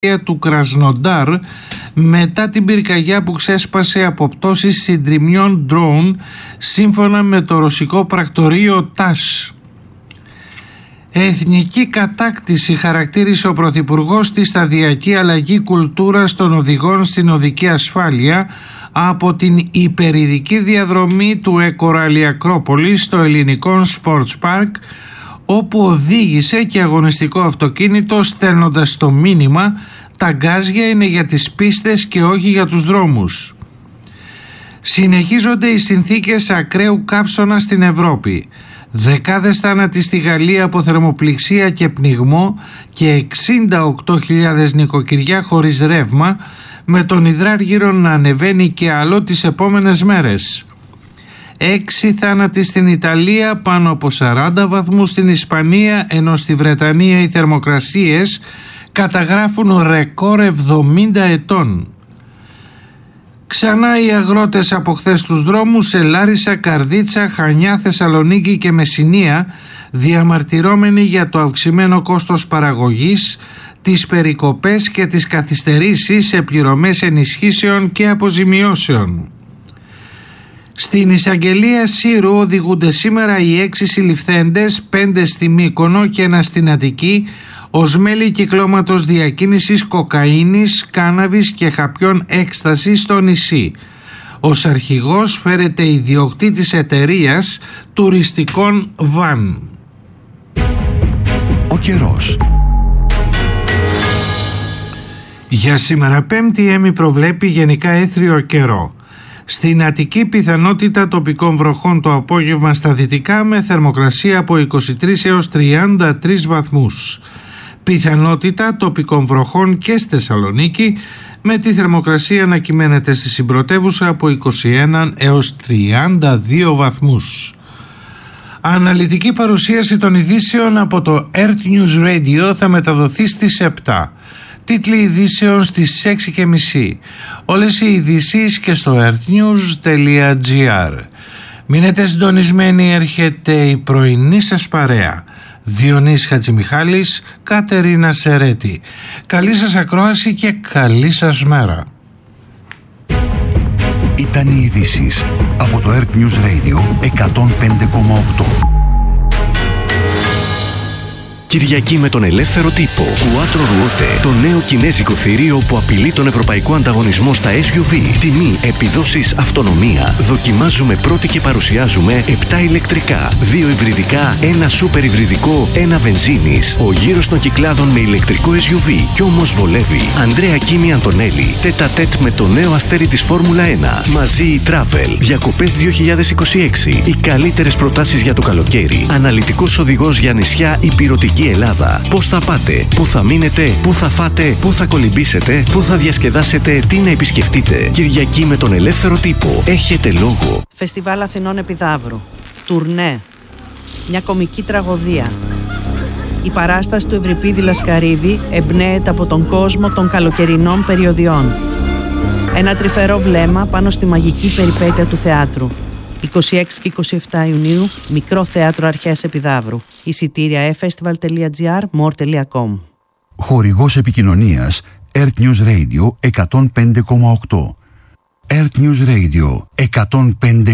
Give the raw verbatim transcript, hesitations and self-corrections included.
του Κρασνοντάρ μετά την πυρκαγιά που ξέσπασε από πτώσεις συντριμμιών ντρόουν, σύμφωνα με το ρωσικό πρακτορείο τας. Εθνική κατάκτηση χαρακτήρισε ο Πρωθυπουργός τη σταδιακή αλλαγή κουλτούρας των οδηγών στην οδική ασφάλεια από την υπερηδική διαδρομή του Εκοράλι Ακρόπολης στο ελληνικό Sports Park, όπου οδήγησε και αγωνιστικό αυτοκίνητο στέλνοντας το μήνυμα «Τα γκάζια είναι για τις πίστες και όχι για τους δρόμους». Συνεχίζονται οι συνθήκες ακραίου καύσωνα στην Ευρώπη. Δεκάδες θάνατοι στη Γαλλία από θερμοπληξία και πνιγμό και εξήντα οκτώ χιλιάδες νοικοκυριά χωρίς ρεύμα, με τον υδράργυρο να ανεβαίνει και άλλο τις επόμενες μέρες. Έξι θάνατοι στην Ιταλία, πάνω από σαράντα βαθμούς στην Ισπανία, ενώ στη Βρετανία οι θερμοκρασίες καταγράφουν ρεκόρ εβδομήντα ετών. Ξανά οι αγρότες από χθες τους δρόμους σε Λάρισα, Καρδίτσα, Χανιά, Θεσσαλονίκη και Μεσσηνία, διαμαρτυρώμενοι για το αυξημένο κόστος παραγωγής, τις περικοπές και τις καθυστερήσεις σε πληρωμές ενισχύσεων και αποζημιώσεων. Στην εισαγγελία Σύρου οδηγούνται σήμερα οι έξι συλληφθέντες, πέντε στη Μύκονο και ένα στην Αττική, ως μέλη κυκλώματος διακίνησης κοκαίνης, κάναβης και χαπιών έκστασης στο νησί. Ως αρχηγός φέρεται ιδιοκτήτης εταιρείας τουριστικών βαν. Ο καιρός. Για σήμερα Πέμπτη, ΕΜΗ προβλέπει γενικά έθριο καιρό. Στην Αττική πιθανότητα τοπικών βροχών το απόγευμα στα δυτικά, με θερμοκρασία από είκοσι τρεις έως τριάντα τρεις βαθμούς. Πιθανότητα τοπικών βροχών και στη Θεσσαλονίκη, με τη θερμοκρασία να κυμαίνεται στη συμπρωτεύουσα από είκοσι ένα έως τριάντα δύο βαθμούς. Αναλυτική παρουσίαση των ειδήσεων από το Earth News Radio θα μεταδοθεί στις επτά. Τίτλοι ειδήσεων στις έξι και μισή. Όλες οι ειδήσεις και στο earthnews τελεία gr. Μείνετε συντονισμένοι, έρχεται η πρωινή σας παρέα. Διονύσης Χατζημιχάλης, Κατερίνα Σερέτη. Καλή σας ακρόαση και καλή σας μέρα. Ήταν οι ειδήσεις από το Earth News Radio εκατόν πέντε κόμμα οκτώ. Κυριακή με τον ελεύθερο τύπο. Quattro Ruote, το νέο κινέζικο θηρίο που απειλεί τον ευρωπαϊκό ανταγωνισμό στα ες γιου βι. Τιμή, επιδόσεις, αυτονομία. Δοκιμάζουμε πρώτοι και παρουσιάζουμε επτά ηλεκτρικά, δύο υβριδικά, ένα σούπερ υβριδικό, ένα βενζίνης. Ο γύρος των κυκλάδων με ηλεκτρικό ες γιου βι. Κι όμως βολεύει. Ανδρέα Κίμη Αντωνέλη. Τέτα τέτ με το νέο αστέρι της Φόρμουλα ένα. Μαζί η Travel. Διακοπές δύο χιλιάδες είκοσι έξι. Οι καλύτερες προτάσεις για το καλοκαίρι. Αναλυτικός οδηγός για νησιά υπηρετική Ελλάδα. Πώς θα πάτε, πού θα μείνετε, πού θα φάτε, πού θα κολυμπήσετε, πού θα διασκεδάσετε, τι να επισκεφτείτε. Κυριακή με τον ελεύθερο τύπο. Έχετε λόγο. Φεστιβάλ Αθηνών Επιδαύρου. Τουρνέ. Μια κομική τραγωδία. Η παράσταση του Ευρυπίδη Λασκαρίδη εμπνέεται από τον κόσμο των καλοκαιρινών περιοδιών. Ένα τρυφερό βλέμμα πάνω στη μαγική περιπέτεια του θεάτρου. είκοσι έξι και είκοσι επτά Ιουνίου, Μικρό Θέατρο Αρχαίας Επιδαύρου. Εισιτήρια e festival τελεία gr, more τελεία com. Χορηγός επικοινωνίας Earth News Radio εκατόν πέντε κόμμα οκτώ. Earth News Radio εκατόν πέντε